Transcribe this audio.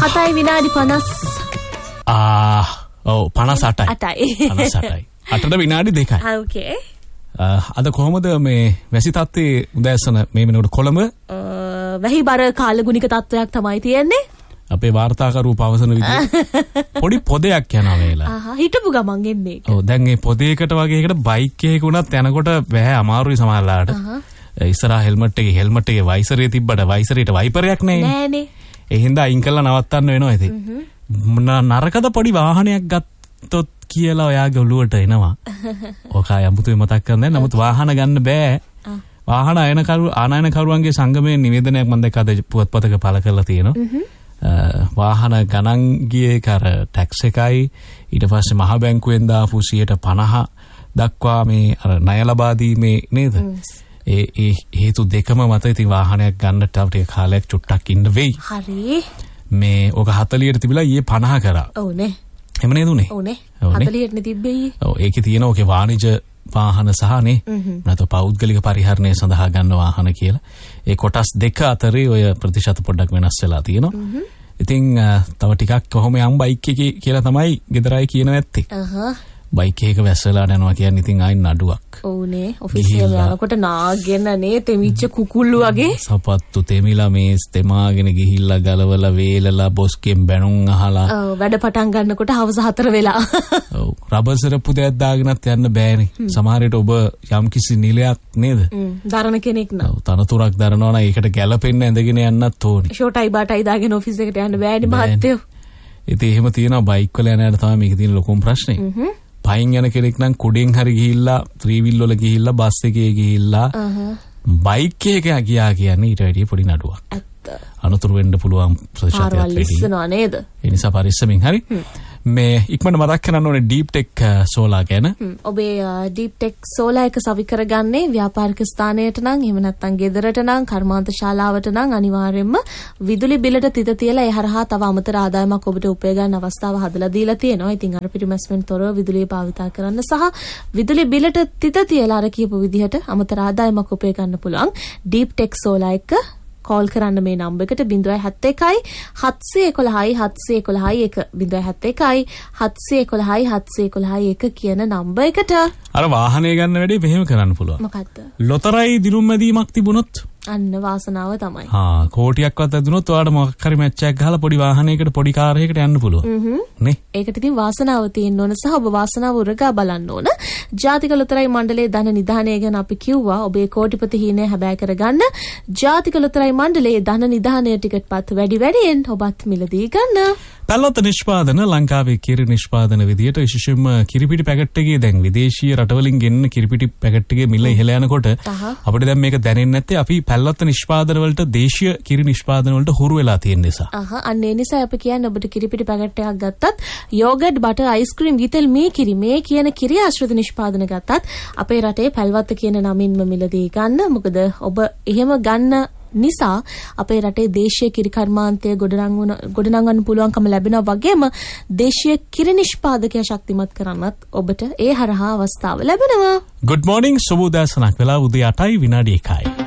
7යි විනාඩි 50. ඔව් 58යි. 8යි. 8ට විනාඩි 2යි. ඕකේ. අද කොහොමද මේ වැසි තත්ත්වයේ උදෑසන මේ වෙනකොට කොළඹ? වැහි බර කාලගුණික තත්ත්වයක් තමයි තියෙන්නේ. අපේ වාර්තාකරු පවසන විදිහට පොඩි පොදයක් යනවා මේලා. හිටපු ගමන් එන්නේ. ඔව් දැන් මේ පොදයකට වගේ එකට බයික් එකක උනත් යනකොට බෑ අමාරුයි සමහරලාට. ඉස්සරහා හෙල්මට් එකේ වයිසරේ තිබ්බට වයිසරේට වයිපරයක් නෑනේ. ඒ හින්දා අයින් කරලා නවත්තන්න වෙනවා ඉතින්. නරකද පොඩි වාහනයක් ගත්තොත් කියලා ඔයාගේ ඔළුවට එනවා. ඔකා යම්පුතුේ මතක් කරන්නේ නමුත් වාහන ගන්න බෑ. වාහන ආනයනකරුවන්ගේ සංගමයේ නිවේදනයක් මම දැක්කද පුවත්පතක පළ කරලා තියෙනවා. වාහන ගණන් ගියේ කර ටැක්ස් එකයි ඊට පස්සේ මහ බැංකුවෙන් දාපු 50% දක්වා මේ අර ණය ලබා දීමේ නේද? ඒ හේතු දෙකම මත ඉතින් වාහනයක් ගන්න තව ටික කාලයක් චුට්ටක් ඉන්න වෙයි. හරි. මේ ඔක 40ට තිබිලා ඊයේ 50 කරා. ඔව් නේ. එහෙම නේද උනේ? ඔව් නේ. 40ට නේ තිබ්බේ ඊයේ. ඔව් ඒකේ තියෙන ඔකේ වාණිජ වාහන සහනේ නැත්නම් පෞද්ගලික පරිහරණය සඳහා ගන්න වාහන කියලා. ඒ කොටස් දෙක අතරේ ඔය ප්‍රතිශත පොඩ්ඩක් වෙනස් වෙලා තියෙනවා. ඉතින් තව ටිකක් කොහොම යම් බයික් එකේ කියලා තමයි ගෙදරයි කියන ඇත්තේ. බයික් එකක වැස්සලා යනවා කියන්නේ ඉතින් ආයි නඩුවක්. ඔව්නේ ඔෆිස් එකට යනකොට නාගෙන නේ තෙමිච්ච කුකුල්ලු වගේ. සපත්තු තෙමිලා මේස් තෙමාගෙන ගිහිල්ලා ගලවලා වේලලා බොස්කෙන් බැනුම් අහලා. ඔව් වැඩ පටන් ගන්නකොට හවස 4 වෙලා. ඔව් රබර් සරප්පු දෙයක් දාගෙනත් යන්න බෑනේ. සමහර විට ඔබ යම්කිසි නිලයක් නේද? දරන කෙනෙක් නම්. ඔව් තනතුරක් දරනවා නම් ඒකට ගැළපෙන්න ඇඳගෙන යන්නත් ඕනේ. ෂෝටයි බාටයි දාගෙන ඔෆිස් එකට යන්න බෑනේ මහත්තයෝ. ඉතින් එහෙම තියෙනවා බයික් වල යන අයට තමයි මේකේ තියෙන ලොකුම ප්‍රශ්නේ. පයින් යන කෙනෙක් නම් කුඩෙන් හරි ගිහිල්ලා ත්‍රිවිල් වල ගිහිල්ලා බස් එකේ ගිහිල්ලා බයික් එකක ගියා කියන්නේ ඊට වැඩිය පොඩි නඩුවක්. ඇත්ත. අනුතුරු වෙන්න පුළුවන් ප්‍රතිශතයක් වැඩි. නේද? ඒ නිසා පරිස්සමින් හරි. මේ ඉක්මනට මතක් කරන්න ඕනේ ඩීප් ටෙක් සෝලා ගැන. ඔබේ ඩීප් ටෙක් සෝලා එක සවි කරගන්නේ ව්‍යාපාරික ස්ථානයට නම් එහෙම නැත්නම් ගෙදරට නම් කර්මාන්ත ශාලාවට නම් අනිවාර්යයෙන්ම විදුලි බිලට තිත තියලා ඒ හරහා තව අමතර ආදායමක් ඔබට උපය ගන්න අවස්ථාව හදලා දීලා තියෙනවා. ඉතින් අර පිටිමැස්මෙන් තොරව විදුලිය භාවිතා කරන්න සහ විදුලි බිලට තිත තියලා අර කියපු විදිහට අමතර ආදායමක් උපය ගන්න පුළුවන් ඩීප් ටෙක් සෝලා එක කෝල් කරන්න මේ නම්බර් එකට 071 711 711 071 711 711 කියන නම්බර් එකට. අර වාහනය ගන්න වැඩේ මෙහෙම කරන්න පුළුවන්. මොකද්ද? ලොතරැයි දිනුම් මැදීමක් තිබුණොත් අන්න වාසනාව තමයි. කෝටියක්වත් ඇදුනොත් ඔයාලට මොකක් හරි මැච් එකක් ගහලා පොඩි වාහනයකට පොඩි කාර් එකකට යන්න පුළුවන්. නේ? ඒකට ඉතින් වාසනාව තියෙන්න ඕන සහ ඔබ වාසනාව උරගා බලන්න ඕන. ජාතික ලොතරැයි මණ්ඩලයේ ධන නිධානය ගැන අපි කිව්වා. ඔබේ කෝටිපති හීනය හැබෑ කරගන්න ජාතික ලොතරැයි මණ්ඩලයේ ධන නිධානය ටිකට් පත් වැඩි වැඩියෙන් ඔබත් මිලදී ගන්න. පැල්ලොත් නිෂ්පාදන ලංකාවේ කිරි නිෂ්පාදන විදියට විශේෂයෙන්ම කිරිපිටි පැකට් එකේ දැන් විදේශීය රටවලින් ගෙන්න කිරිපිටි පැකට් එකේ මිල ඉහළ යනකොට අපිට දැන් මේක දැනෙන්නේ නැත්තේ අපි පැල්ලොත් නිෂ්පාදන වලට දේශීය කිරි නිෂ්පාදන වලට හුරු වෙලා තියෙන නිසා. අන්න ඒ නිසා අපි කියන්නේ ඔබට කිරිපිටි පැකට් එකක් ගත්තත් යෝගට් බටර් අයිස්ක්‍රීම් ගිතෙල් මේ කිරි මේ කියන කිරි ආශ්‍රිත නිෂ්පාදන ගත්තත් අපේ රටේ පැල්වත්ත කියන නමින්ම මිලදී ගන්න. මොකද ඔබ එහෙම ගන්න නිසා අපේ රටේ දේශීය කිරි කර්මාන්තය ගොඩනගන්න පුළුවන්කම ලැබෙනවා වගේම දේශීය කිරි නිෂ්පාදකය ශක්තිමත් කරන්නත් ඔබට ඒ හරහා අවස්ථාව ලැබෙනවා. Good morning සුබ උදෑසනක් වෙලා උදේ 8යි විනාඩි 1යි.